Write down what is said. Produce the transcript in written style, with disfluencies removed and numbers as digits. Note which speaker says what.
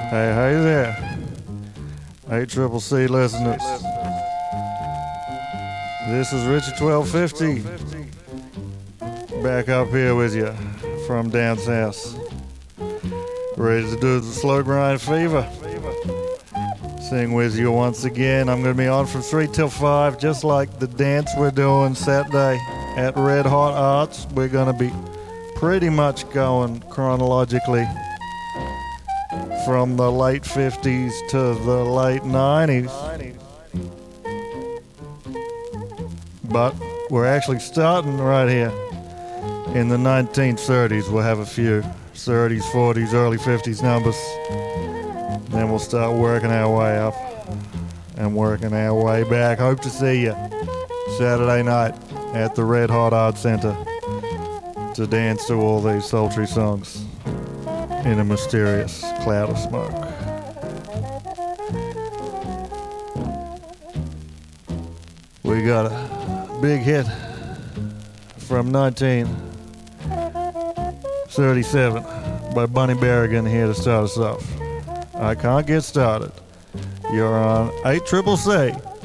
Speaker 1: Hey there. Hey, Triple C listeners. This is Richard 1250. Back up here with you from down south. Ready to do the slow grind fever. Sing with you once again. I'm going to be on from 3 till 5, just like the dance we're doing Saturday at Red Hot Arts. We're going to be pretty much going chronologically from the late 50s to the late 90s. But we're actually starting right here in the 1930s. We'll have a few 30s, 40s, early 50s numbers. Then we'll start working our way up and working our way back. Hope to see you Saturday night at the Red Hot Art Center to dance to all these sultry songs in a mysterious cloud of smoke. We got a big hit from 1937 by Bunny Berrigan here to start us off. I Can't Get Started. You're on 8 Triple C.